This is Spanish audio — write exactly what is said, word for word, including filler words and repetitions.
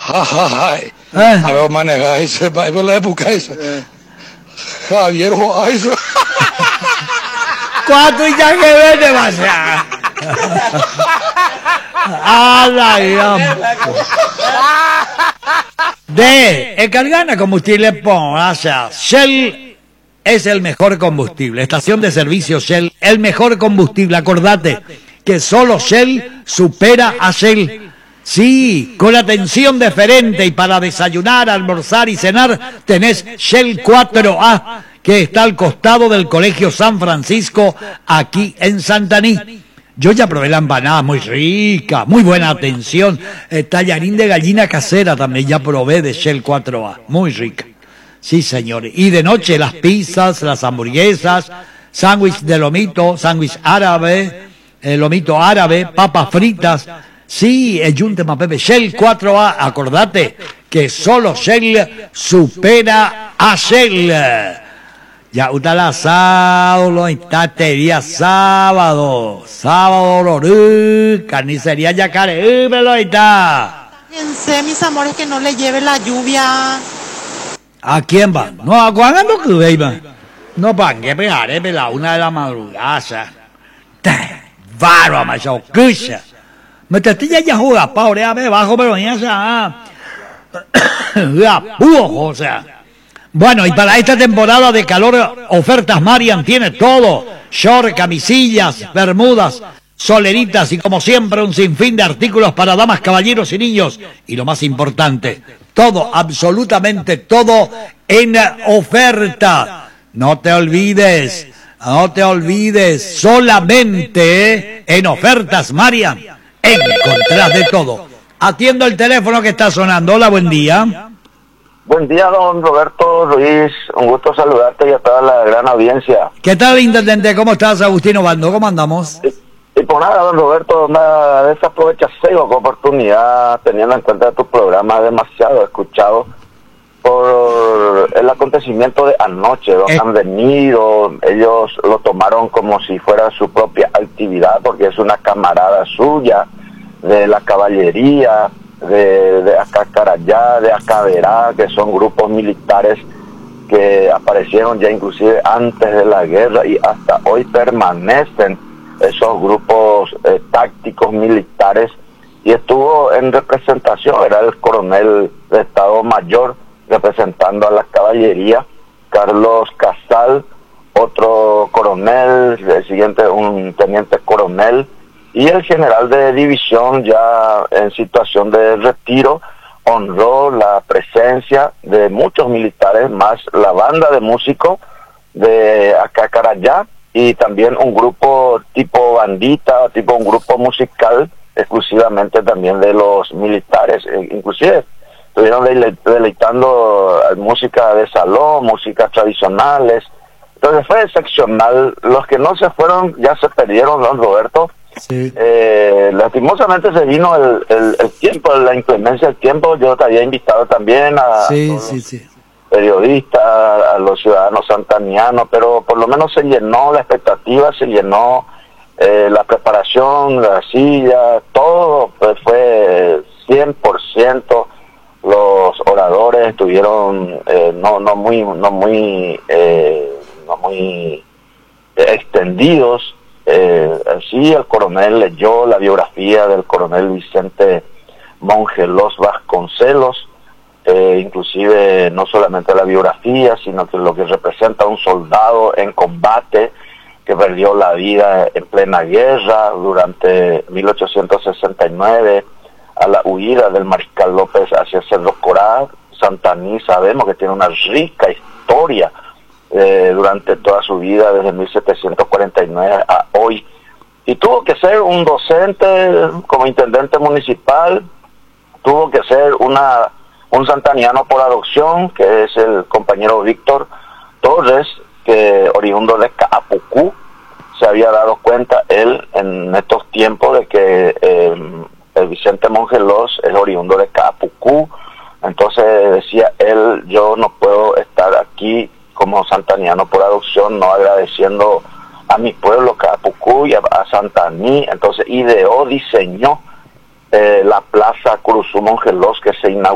Ay, ¿Eh? a ver, manejar ese, va a la época esa. Javier Joaiso. ¿Cuánto ya que ves demasiado? ¡Ay, Dios! D. El cargana combustible PON, o sea, Shell es el mejor combustible. Estación de servicio Shell, el mejor combustible. Acordate que solo Shell supera a Shell. Sí, con atención deferente y para desayunar, almorzar y cenar tenés Shell cuatro A, que está al costado del Colegio San Francisco, aquí en Santaní. Yo ya probé la empanada, muy rica, muy buena atención. Eh, tallarín de gallina casera también ya probé de Shell cuatro A, muy rica. Sí, señores. Y de noche las pizzas, las hamburguesas, sándwich de lomito, sándwich árabe, eh, lomito árabe, papas fritas. Sí, el Yuntema Pepe, Shell cuatro A, acordate que solo Shell supera a Shell. Ya está el asado, lo instatería sábado, sábado Lorú, carnicería Yacaré, pero ahí está. Fíjense, mis amores, que no le lleve la lluvia. ¿A quién va? No, ¿a cuándo no que veima? No, pan, que pegaré a la una de la madrugada. Varo, macho, cucha. Me te estoy ya jugando, pobre, me bajo, pero ya sea. Ya, o sea. Bueno, y para esta temporada de calor, Ofertas Marian tiene todo. Short, camisillas, bermudas, soleritas y como siempre un sinfín de artículos para damas, caballeros y niños. Y lo más importante, todo, absolutamente todo en oferta. No te olvides, no te olvides, solamente en Ofertas Marian encontrás de todo. Atiendo el teléfono que está sonando. Hola, buen día. Buen día, don Roberto Ruiz. Un gusto saludarte y a toda la gran audiencia. ¿Qué tal, intendente? ¿Cómo estás, Agustino Bando? ¿Cómo andamos? Y, y por nada, don Roberto, una vez aprovechas con oportunidad, teniendo en cuenta tu programa demasiado escuchado, por el acontecimiento de anoche. Donde eh. han venido, ellos lo tomaron como si fuera su propia actividad, porque es una camarada suya, de la caballería, de, de Acacarayá, de Acaberá, que son grupos militares que aparecieron ya inclusive antes de la guerra y hasta hoy permanecen esos grupos eh, tácticos militares, y estuvo en representación, era el coronel de Estado Mayor representando a la caballería, Carlos Casal, otro coronel, el siguiente un teniente coronel, y el general de división ya en situación de retiro honró la presencia de muchos militares, más la banda de músicos de Acacarayá y también un grupo tipo bandita, tipo un grupo musical exclusivamente también de los militares, inclusive estuvieron dele deleitando música de salón, músicas tradicionales. Entonces fue excepcional. Los que no se fueron ya se perdieron, don Roberto. Sí. Eh, lastimosamente se vino el, el, el tiempo, la inclemencia del tiempo. Yo te había invitado también a, sí, a sí, sí. periodistas, a los ciudadanos santanianos, pero por lo menos se llenó la expectativa, se llenó eh, la preparación, la silla, todo pues, fue cien por ciento. Los oradores estuvieron eh, no no muy no muy eh, no muy eh, extendidos. Eh, sí, el coronel leyó la biografía del coronel Vicente Mongelos Vasconcelos, eh, inclusive no solamente la biografía, sino que lo que representa un soldado en combate que perdió la vida en plena guerra durante mil ochocientos sesenta y nueve, a la huida del Mariscal López hacia Cerro Corá. Santaní sabemos que tiene una rica historia eh, durante toda su vida, desde mil setecientos cuarenta y nueve a hoy, y tuvo que ser un docente como intendente municipal, tuvo que ser una un santaniano por adopción, que es el compañero Víctor Torres, que oriundo de Caapucú, se había dado cuenta él en estos tiempos de que eh, el Vicente Mongelos es oriundo de Caapucú. Entonces decía él, yo no puedo estar aquí como santaniano por adopción, no agradeciendo a mi pueblo Caapucú y a, a Santaní. Entonces ideó, diseñó eh, la plaza Curuzú Mongelos, que se inauguró